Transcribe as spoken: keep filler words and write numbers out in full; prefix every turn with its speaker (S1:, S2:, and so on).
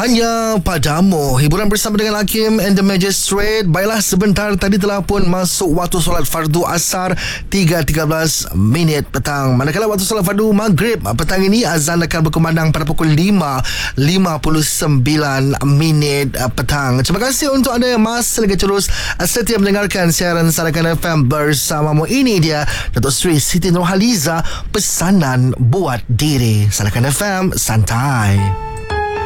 S1: Hanya padamu, hiburan bersama dengan Hakim and the Magistrate. Baiklah, sebentar tadi telah pun masuk waktu solat fardu asar tiga tiga belas minit petang. Manakala waktu solat fardu maghrib petang ini, azan akan berkumandang pada pukul lima lima puluh sembilan minit petang. Terima kasih untuk anda yang masih lagi terus setia mendengarkan siaran Sarakan F M bersamamu. Ini dia Datuk Seri Siti Nurhaliza, pesanan buat diri. Sarakan F M, santai.